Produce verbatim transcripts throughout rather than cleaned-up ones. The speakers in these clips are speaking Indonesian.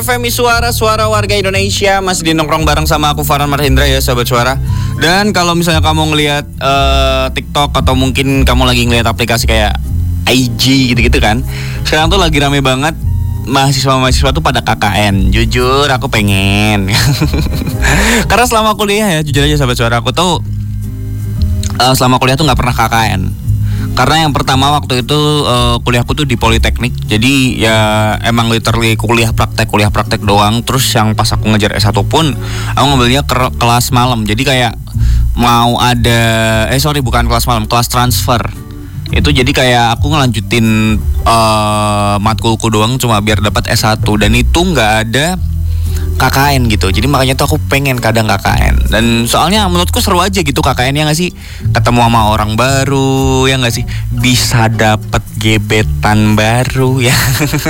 F M I Suara, Suara Warga Indonesia. Masih di nongkrong bareng sama aku Farhan Marhendra ya sahabat suara. Dan kalau misalnya kamu ngelihat uh, TikTok atau mungkin kamu lagi ngelihat aplikasi kayak I G gitu-gitu kan, sekarang tuh lagi rame banget mahasiswa-mahasiswa tuh pada K K N. Jujur aku pengen karena selama kuliah ya, jujur aja sahabat suara, aku tuh uh, selama kuliah tuh gak pernah K K N. Karena yang pertama waktu itu uh, kuliahku tuh di Politeknik. Jadi ya emang literally kuliah praktek, kuliah praktek doang. Terus yang pas aku ngejar S satu pun aku ngambilnya ke- kelas malam. Jadi kayak mau ada Eh sorry bukan kelas malam, kelas transfer. Itu jadi kayak aku ngelanjutin uh, matkulku doang cuma biar dapat S satu. Dan itu gak ada K K N gitu. Jadi makanya tuh aku pengen kadang K K N. Dan soalnya menurutku seru aja gitu K K N, ya gak sih? Ketemu sama orang baru, ya gak sih? Bisa dapet gebetan baru ya.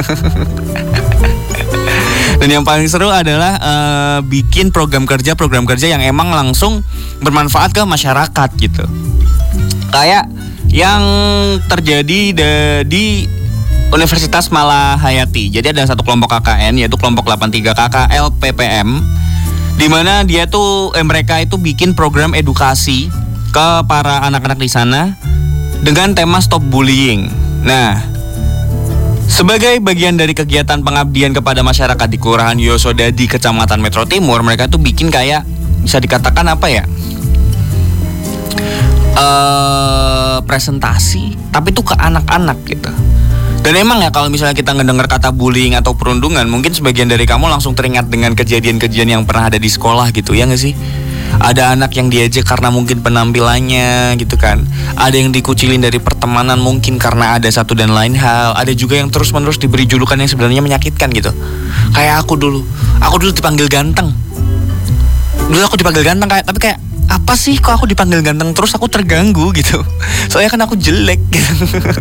Dan yang paling seru adalah uh, bikin program kerja Program kerja yang emang langsung bermanfaat ke masyarakat gitu. Kayak yang terjadi de- di Universitas Malahayati. Jadi ada satu kelompok K K N, yaitu kelompok delapan tiga K K L P P M, di mana dia tuh eh, mereka itu bikin program edukasi ke para anak-anak di sana dengan tema Stop Bullying. Nah, sebagai bagian dari kegiatan pengabdian kepada masyarakat di Kelurahan Yosodadi, Kecamatan Metro Timur, mereka tuh bikin kayak bisa dikatakan apa ya? Uh, presentasi, tapi tuh ke anak-anak gitu. Dan emang ya kalau misalnya kita ngedenger kata bullying atau perundungan, mungkin sebagian dari kamu langsung teringat dengan kejadian-kejadian yang pernah ada di sekolah gitu, ya gak sih? Ada anak yang diejek karena mungkin penampilannya gitu kan. Ada yang dikucilin dari pertemanan mungkin karena ada satu dan lain hal. Ada juga yang terus-menerus diberi julukan yang sebenarnya menyakitkan gitu. Kayak aku dulu, aku dulu dipanggil ganteng. Dulu aku dipanggil ganteng kayak, tapi kayak apa sih kok aku dipanggil ganteng terus, aku terganggu gitu. Soalnya kan aku jelek gitu.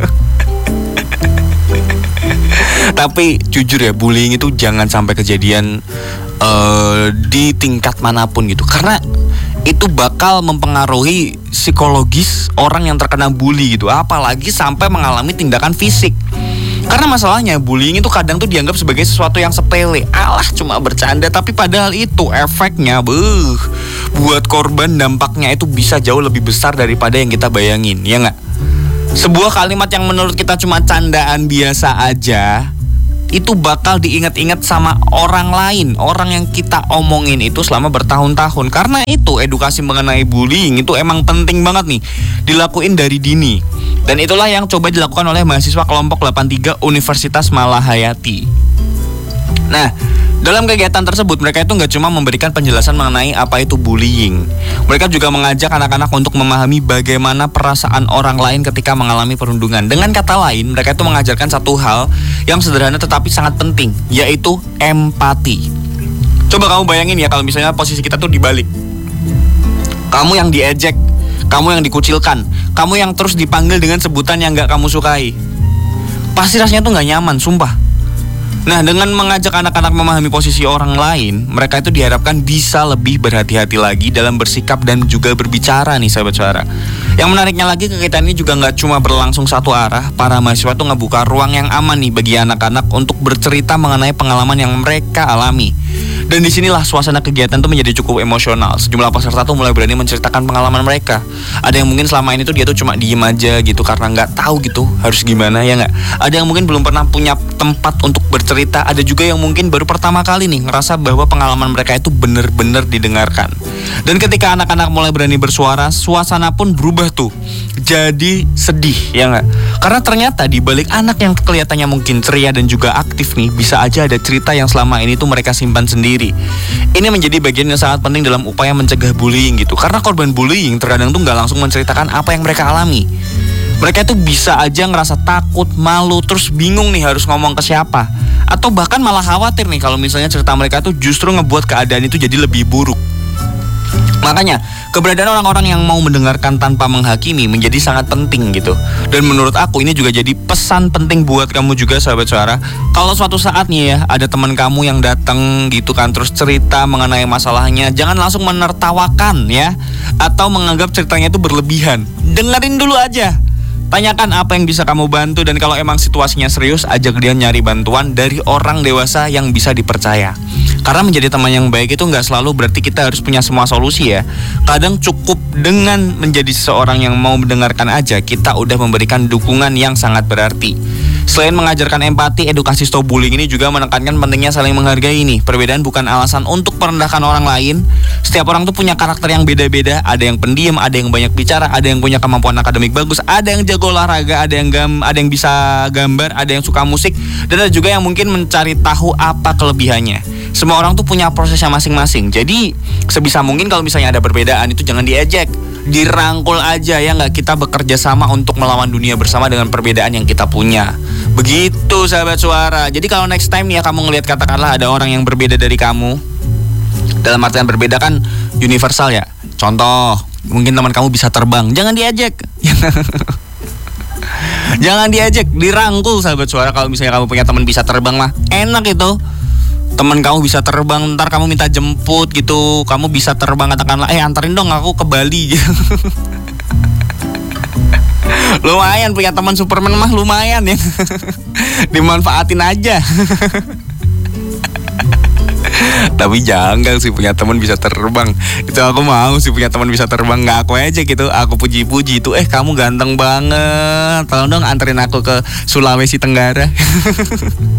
Tapi jujur ya, bullying itu jangan sampai kejadian uh, di tingkat manapun gitu. Karena itu bakal mempengaruhi psikologis orang yang terkena bully gitu. Apalagi sampai mengalami tindakan fisik. Karena masalahnya bullying itu kadang tuh dianggap sebagai sesuatu yang sepele. Alah cuma bercanda, tapi padahal itu efeknya beuh, buat korban dampaknya itu bisa jauh lebih besar daripada yang kita bayangin, ya gak? Sebuah kalimat yang menurut kita cuma candaan biasa aja, itu bakal diingat-ingat sama orang lain, orang yang kita omongin itu selama bertahun-tahun. Karena itu edukasi mengenai bullying itu emang penting banget nih dilakuin dari dini. Dan itulah yang coba dilakukan oleh mahasiswa kelompok delapan tiga Universitas Malahayati. Nah, dalam kegiatan tersebut mereka itu nggak cuma memberikan penjelasan mengenai apa itu bullying. Mereka juga mengajak anak-anak untuk memahami bagaimana perasaan orang lain ketika mengalami perundungan. Dengan kata lain, mereka itu mengajarkan satu hal yang sederhana tetapi sangat penting, yaitu empati. Coba kamu bayangin ya kalau misalnya posisi kita tuh dibalik. Kamu yang diejek, kamu yang dikucilkan, kamu yang terus dipanggil dengan sebutan yang nggak kamu sukai. Pasti rasanya tuh nggak nyaman, sumpah. Nah, dengan mengajak anak-anak memahami posisi orang lain, mereka itu diharapkan bisa lebih berhati-hati lagi dalam bersikap dan juga berbicara nih sahabat suara. Yang menariknya lagi, kegiatan ini juga nggak cuma berlangsung satu arah. Para mahasiswa tuh ngebuka ruang yang aman nih bagi anak-anak untuk bercerita mengenai pengalaman yang mereka alami. Dan disinilah suasana kegiatan tuh menjadi cukup emosional. Sejumlah peserta tuh mulai berani menceritakan pengalaman mereka. Ada yang mungkin selama ini tuh dia tuh cuma diem aja gitu karena nggak tahu gitu harus gimana, ya nggak. Ada yang mungkin belum pernah punya tempat untuk bercerita. Ada juga yang mungkin baru pertama kali nih ngerasa bahwa pengalaman mereka itu bener-bener didengarkan. Dan ketika anak-anak mulai berani bersuara, suasana pun berubah tuh jadi sedih, ya nggak. Karena ternyata di balik anak yang kelihatannya mungkin ceria dan juga aktif nih, bisa aja ada cerita yang selama ini tuh mereka simpan sendiri. Ini menjadi bagian yang sangat penting dalam upaya mencegah bullying gitu. Karena korban bullying terkadang tuh gak langsung menceritakan apa yang mereka alami. Mereka tuh bisa aja ngerasa takut, malu, terus bingung nih harus ngomong ke siapa. Atau bahkan malah khawatir nih kalau misalnya cerita mereka tuh justru ngebuat keadaan itu jadi lebih buruk. Makanya keberadaan orang-orang yang mau mendengarkan tanpa menghakimi menjadi sangat penting gitu. Dan menurut aku ini juga jadi pesan penting buat kamu juga sahabat suara. Kalau suatu saat nih ya ada teman kamu yang datang gitu kan, terus cerita mengenai masalahnya, jangan langsung menertawakan ya, atau menganggap ceritanya itu berlebihan. Dengerin dulu aja. Tanyakan apa yang bisa kamu bantu, dan kalau emang situasinya serius, ajak dia nyari bantuan dari orang dewasa yang bisa dipercaya. Karena menjadi teman yang baik itu nggak selalu berarti kita harus punya semua solusi ya. Kadang cukup dengan menjadi seseorang yang mau mendengarkan aja, kita udah memberikan dukungan yang sangat berarti. Selain mengajarkan empati, edukasi stop bullying ini juga menekankan pentingnya saling menghargai nih. Perbedaan bukan alasan untuk merendahkan orang lain. Setiap orang tuh punya karakter yang beda-beda. Ada yang pendiam, ada yang banyak bicara, ada yang punya kemampuan akademik bagus, ada yang jago olahraga, ada yang gam, ada yang bisa gambar, ada yang suka musik, dan ada juga yang mungkin mencari tahu apa kelebihannya. Semua orang tuh punya prosesnya masing-masing. Jadi sebisa mungkin kalau misalnya ada perbedaan itu jangan diejek, dirangkul aja ya nggak, kita bekerja sama untuk melawan dunia bersama dengan perbedaan yang kita punya. Begitu sahabat suara. Jadi kalau next time nih ya kamu ngelihat katakanlah ada orang yang berbeda dari kamu, dalam artian berbeda kan universal ya. Contoh, mungkin teman kamu bisa terbang, jangan diejek. Jangan diejek, dirangkul sahabat suara. Kalau misalnya kamu punya teman bisa terbang mah enak itu. Teman kamu bisa terbang, ntar kamu minta jemput gitu, kamu bisa terbang katakanlah, eh anterin dong aku ke Bali. Lumayan punya teman Superman mah, lumayan ya. Dimanfaatin aja. Tapi janggal sih punya teman bisa terbang. Itu aku mau sih punya teman bisa terbang, nggak aku aja gitu, aku puji-puji itu, eh kamu ganteng banget, tolong dong anterin aku ke Sulawesi Tenggara.